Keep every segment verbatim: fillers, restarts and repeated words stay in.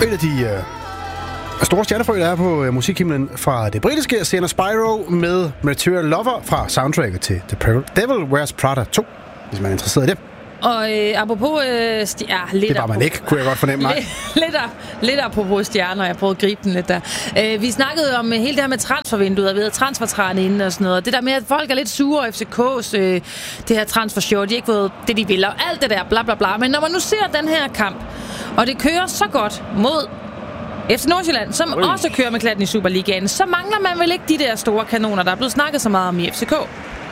Et af de øh, store stjernefrø, der er på øh, musikhimlen fra det britiske, Sienna Spyro med Material Lover fra soundtracket til The Devil Wears Prada to, hvis man er interesseret i det. Og øh, apropos øh, stjerner... Det var man ikke, kunne jeg godt fornemme mig. lidt, lidt apropos stjerner, jeg prøvede at gribe den lidt der. Øh, vi snakkede om øh, hele det her med transfervinduet, og vi havde transfertræn inde og sådan noget. Det der med, at folk er lidt sure over F C K's øh, det her transfershow, de har ikke fået det, de vil, og alt det der, bla bla bla. Men når man nu ser den her kamp, og det kører så godt mod F C Nordsjælland, som Ui. også kører med klatten i Superligaen, så mangler man vel ikke de der store kanoner, der er blevet snakket så meget om i F C K?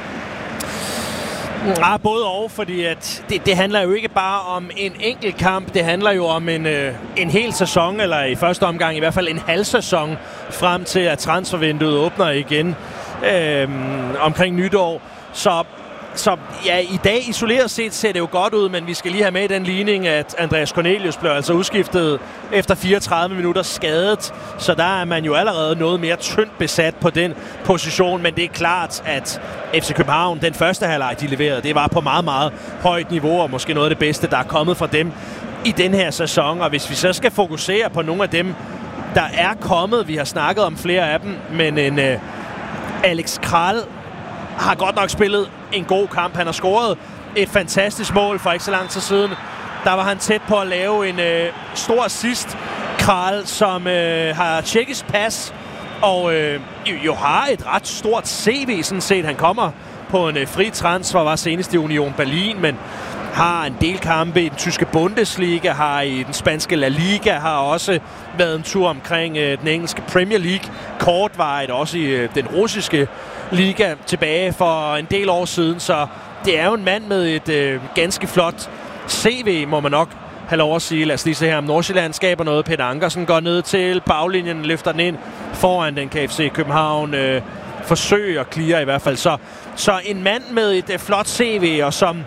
Ja, både og, fordi at det, det handler jo ikke bare om en enkelt kamp, det handler jo om en, øh, en hel sæson, eller i første omgang i hvert fald en halv sæson, frem til at transfervinduet åbner igen øh, omkring nytår. Så, så ja, i dag isoleret set ser det jo godt ud, men vi skal lige have med i den ligning, at Andreas Cornelius blev altså udskiftet efter fireogtredive minutter skadet, så der er man jo allerede noget mere tyndt besat på den position, men det er klart, at F C København, den første halvleg, de leverede, det var på meget, meget højt niveau, og måske noget af det bedste, der er kommet fra dem i den her sæson. Og hvis vi så skal fokusere på nogle af dem, der er kommet, vi har snakket om flere af dem, men en uh, Alex Kral har godt nok spillet en god kamp. Han har scoret et fantastisk mål for ikke så lang tid siden. Der var han tæt på at lave en øh, stor assist. Kral, som øh, har tjekkisk pas, og øh, jo, jo har et ret stort C V sådan set. Han kommer på en øh, fri transfer, var senest i Union Berlin, men har en del kampe i den tyske Bundesliga, har i den spanske La Liga, har også været en tur omkring øh, den engelske Premier League, kortvarigt også i øh, den russiske liga tilbage for en del år siden, så det er jo en mand med et øh, ganske flot C V, må man nok have lov at sige. Lad os lige se her, om Nordsjælland skaber noget. Peter Ankersen går ned til baglinjen, løfter den ind foran den, kan F C København øh, forsøge at clear i hvert fald. Så, så en mand med et øh, flot C V, og som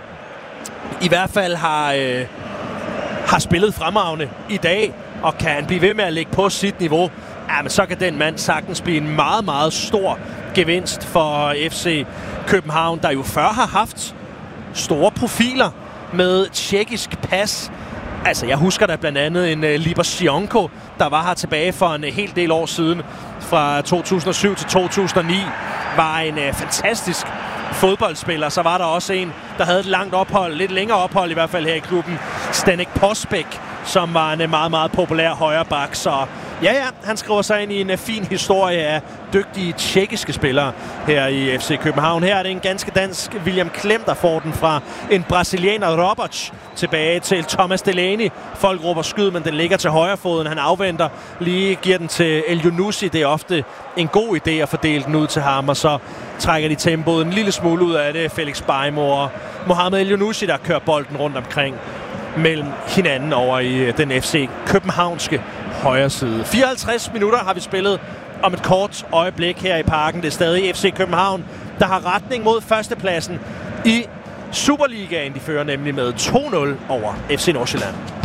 i hvert fald har, øh, har spillet fremragende i dag, og kan blive ved med at ligge på sit niveau, ja, men så kan den mand sagtens blive en meget, meget stor gevinst for F C København, der jo før har haft store profiler med tjekkisk pas. Altså, jeg husker da blandt andet en uh, Libor Sionko, der var her tilbage for en uh, hel del år siden, fra to tusind og syv til to tusind og ni, var en uh, fantastisk fodboldspiller. Så var der også en, der havde et langt ophold, lidt længere ophold i hvert fald her i klubben, Stanek Posbek, som var en uh, meget, meget populær højreback. Så ja, ja, han skriver sig ind i en uh, fin historie af dygtige tjekkiske spillere her i F C København. Her er det en ganske dansk William Klem, der får den fra en brasilianer, Roberts, tilbage til Thomas Delaney. Folk råber skyd, men den ligger til højrefoden. Han afventer, lige giver den til El Yunusi. Det er ofte en god idé at fordele den ud til ham, og så trækker de tempoet en lille smule ud af det. Felix Beimo og Mohamed El Yunusi, der kører bolden rundt omkring mellem hinanden over i den F C Københavnske højre side. fireoghalvtreds minutter har vi spillet om et kort øjeblik her i Parken. Det er stadig F C København, der har retning mod førstepladsen i Superligaen. De fører nemlig med to nul over F C Nordsjælland.